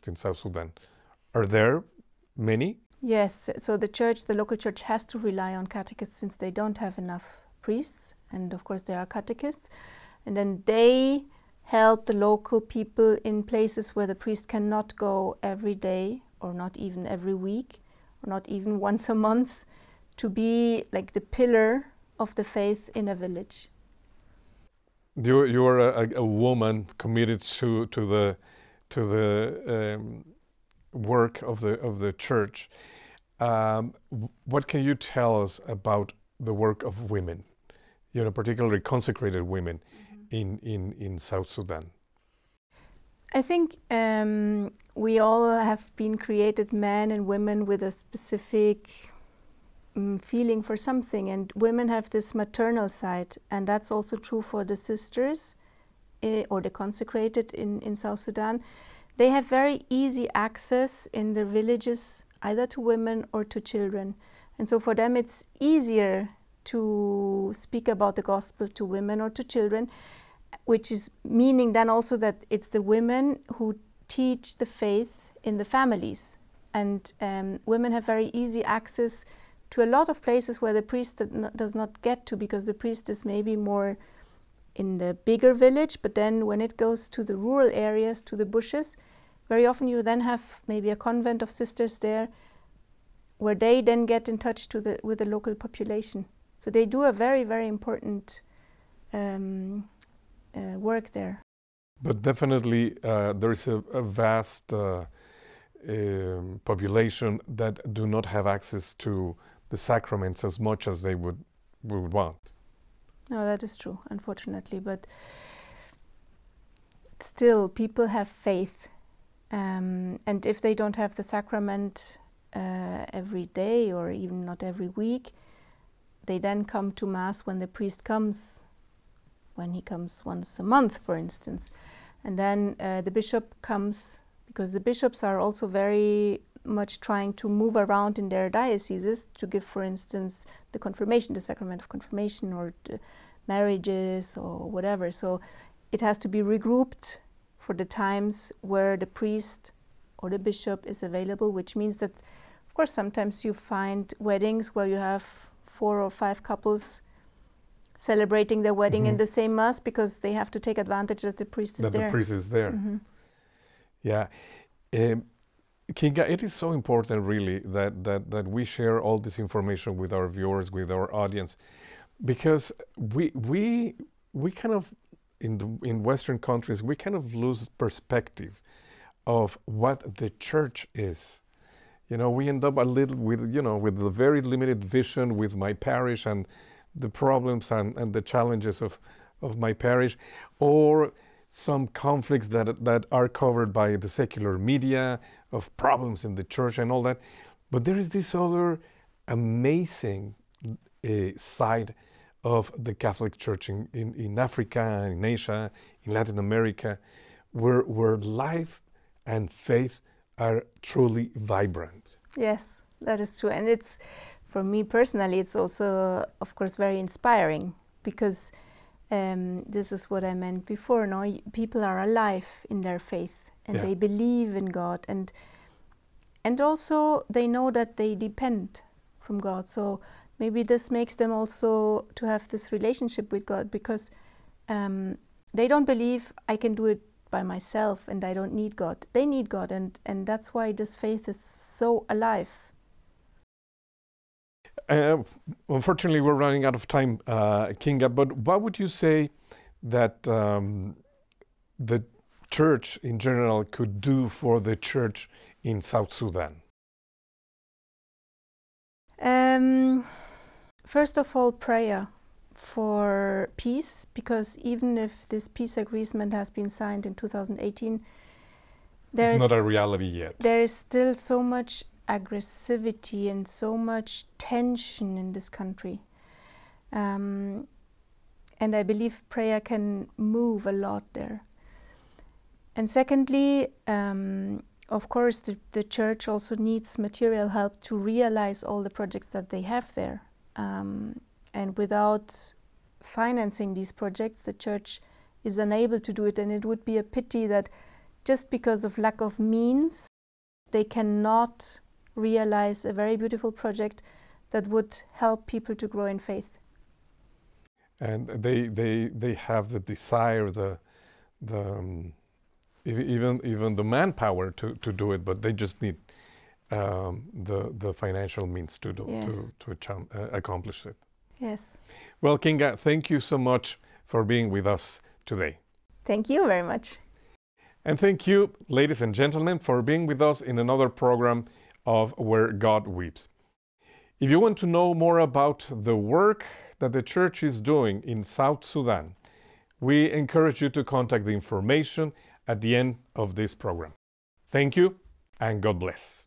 Holocaust in South Sudan. Are there many? Yes, so the local church has to rely on catechists since they don't have enough priests, and of course there are catechists, and then they help the local people in places where the priest cannot go every day or not even every week or not even once a month, to be like the pillar of the faith in a village. You are a woman committed to the work of the church. What can you tell us about the work of women, particularly consecrated women in South Sudan? I think we all have been created, men and women, with a specific feeling for something, and women have this maternal side, and that's also true for the sisters or the consecrated in South Sudan. They have very easy access in their villages either to women or to children, and so for them it's easier to speak about the gospel to women or to children, which is meaning then also that it's the women who teach the faith in the families, and women have very easy access to a lot of places where the priest does not get to, because the priest is maybe more in the bigger village, but then when it goes to the rural areas, to the bushes, very often you then have maybe a convent of sisters there where they then get in touch with the local population. So they do a very, very important work there. But definitely there is a vast population that do not have access to the sacraments as much as they would want. No, that is true, unfortunately, but still people have faith, and if they don't have the sacrament every day or even not every week, they then come to Mass when the priest comes, when he comes once a month, for instance, and then the bishop comes, because the bishops are also very much trying to move around in their dioceses to give, for instance, the confirmation, the sacrament of confirmation, or the marriages or whatever. So it has to be regrouped for the times where the priest or the bishop is available, which means that, of course, sometimes you find weddings where you have 4 or 5 couples celebrating their wedding in the same Mass because they have to take advantage that the priest is there. The priest is there. Yeah. Kinga, it is so important really that we share all this information with our viewers, with our audience, because we kind of, in Western countries, we kind of lose perspective of what the church is. We end up a little with the very limited vision with my parish and the problems and the challenges of my parish, or some conflicts that are covered by the secular media, of problems in the church and all that. But there is this other amazing side of the Catholic Church in Africa, in Asia, in Latin America, where life and faith are truly vibrant. Yes, that is true. And it's, for me personally, it's also, of course, very inspiring, because this is what I meant before. No, people are alive in their faith, and they believe in God, and also they know that they depend from God. So maybe this makes them also to have this relationship with God, because they don't believe I can do it by myself and I don't need God. They need God, and that's why this faith is so alive. Unfortunately, we're running out of time, Kinga, but what would you say that the church in general could do for the church in South Sudan? First of all, prayer for peace, because even if this peace agreement has been signed in 2018, it's not a reality yet. There is still so much aggressivity and so much tension in this country. And I believe prayer can move a lot there. And secondly, of course, the church also needs material help to realize all the projects that they have there. And without financing these projects, the church is unable to do it. And it would be a pity that just because of lack of means, they cannot realize a very beautiful project that would help people to grow in faith. And they have the desire, even the manpower to do it, but they just need the financial means to do Yes. to accomplish it. Yes. Well, Kinga, thank you so much for being with us today. Thank you very much. And thank you, ladies and gentlemen, for being with us in another program of Where God Weeps. If you want to know more about the work that the church is doing in South Sudan, we encourage you to contact the information at the end of this program. Thank you, and God bless.